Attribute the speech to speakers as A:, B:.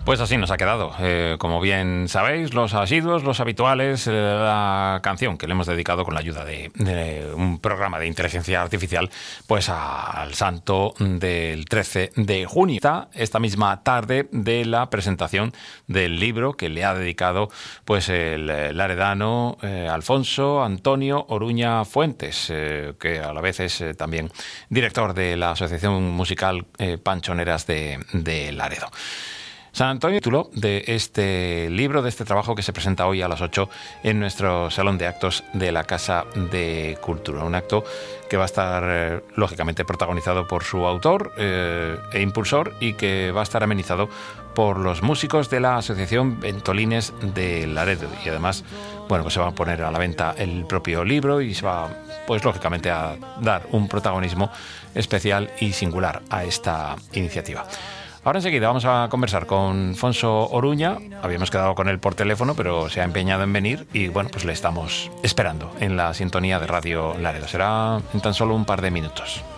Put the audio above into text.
A: Pues así nos ha quedado. Como bien sabéis, los asiduos, los habituales, la canción que le hemos dedicado con la ayuda de un programa de inteligencia artificial, pues al santo del 13 de junio. Esta misma tarde de la presentación del libro que le ha dedicado pues el laredano Alfonso Antonio Oruña Fuentes, que a la vez es también director de la Asociación Musical Panchoneras de Laredo. San Antonio, título de este libro, de este trabajo que se presenta hoy a las 8 en nuestro Salón de Actos de la Casa de Cultura. Un acto que va a estar, lógicamente, protagonizado por su autor e impulsor, y que va a estar amenizado por los músicos de la Asociación Ventolines de Laredo. Y además, bueno, pues se va a poner a la venta el propio libro y se va, pues lógicamente, a dar un protagonismo especial y singular a esta iniciativa. Ahora enseguida vamos a conversar con Alfonso Oruña. Habíamos quedado con él por teléfono, pero se ha empeñado en venir y bueno, pues le estamos esperando en la sintonía de Radio Laredo. Será en tan solo un par de minutos.